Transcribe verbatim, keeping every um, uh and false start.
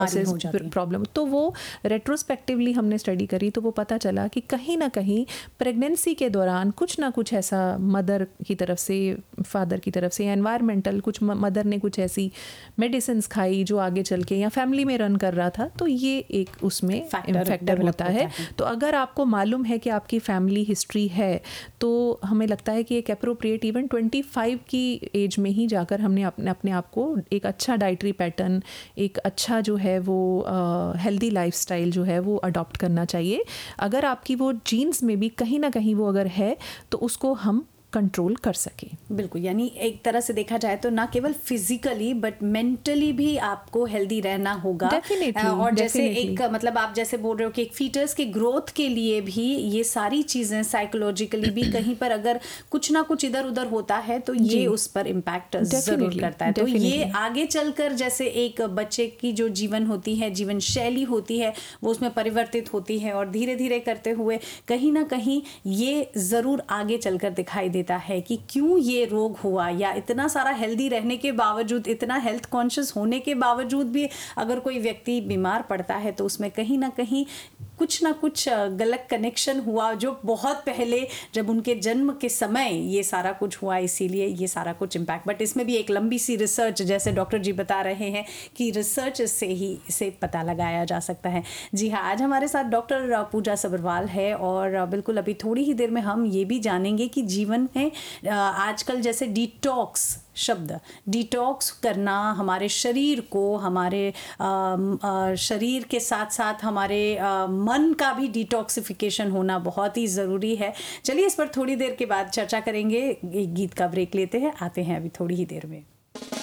Problem. तो वो retrospectively हमने स्टडी करी तो वो पता चला कि कहीं ना कहीं प्रेगनेंसी के दौरान कुछ ना कुछ ऐसा मदर की तरफ से, फादर की तरफ से, एनवायरमेंटल कुछ, मदर ने कुछ ऐसी मेडिसिन खाई जो आगे चल के या फैमिली में रन कर रहा था, तो ये एक उसमें फैक्टर होता है। तो अगर आपको मालूम है कि आपकी फैमिली हिस्ट्री है तो हमें लगता है कि एक अप्रोप्रिएट इवन ट्वेंटी फाइव की एज में ही जाकर हमने अपने अपने आप को एक अच्छा डाइटरी पैटर्न, एक अच्छा जो है वो हेल्दी लाइफस्टाइल जो है वो अडॉप्ट करना चाहिए। अगर आपकी वो जीन्स में भी कहीं ना कहीं वो अगर है तो उसको हम कंट्रोल कर सके। बिल्कुल, यानी एक तरह से देखा जाए तो ना केवल फिजिकली बट मेंटली भी आपको हेल्दी रहना होगा। डेफिनेटली, और जैसे definitely. एक मतलब आप जैसे बोल रहे हो कि एक फीटस के ग्रोथ के लिए भी ये सारी चीज़ें साइकोलॉजिकली भी कहीं पर अगर कुछ ना कुछ इधर उधर होता है तो ये उस पर इम्पैक्ट जरूर करता है। तो ये आगे चलकर जैसे एक बच्चे की जो जीवन होती है, जीवन शैली होती है, वो उसमें परिवर्तित होती है और धीरे धीरे करते हुए कहीं ना कहीं ये ज़रूर आगे चलकर दिखाई देता है कि क्यों ये रोग हुआ, या इतना सारा हेल्दी रहने के बावजूद, इतना हेल्थ कॉन्शियस होने के बावजूद भी अगर कोई व्यक्ति बीमार पड़ता है तो उसमें कहीं ना कहीं कुछ ना कुछ गलत कनेक्शन हुआ जो बहुत पहले जब उनके जन्म के समय ये सारा कुछ हुआ, इसीलिए ये सारा कुछ इम्पैक्ट। बट इसमें भी एक लंबी सी रिसर्च, जैसे डॉक्टर जी बता रहे हैं कि रिसर्च से ही इसे पता लगाया जा सकता है। जी हाँ, आज हमारे साथ डॉक्टर पूजा सब्रवाल है और बिल्कुल अभी थोड़ी ही देर में हम ये भी जानेंगे कि जीवन में आजकल जैसे डिटॉक्स शब्द, डिटॉक्स करना हमारे शरीर को, हमारे आ, आ, शरीर के साथ साथ हमारे आ, मन का भी डिटॉक्सिफिकेशन होना बहुत ही ज़रूरी है। चलिए इस पर थोड़ी देर के बाद चर्चा करेंगे। एक गीत का ब्रेक लेते हैं, आते हैं अभी थोड़ी ही देर में।